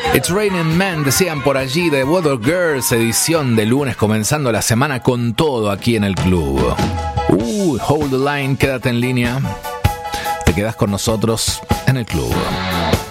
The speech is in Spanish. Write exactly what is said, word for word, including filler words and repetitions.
It's Raining Men, decían por allí, de Water Girls, edición de lunes, comenzando la semana con todo aquí en el club. Uh, hold the line, quédate en línea. Te quedas con nosotros en el club.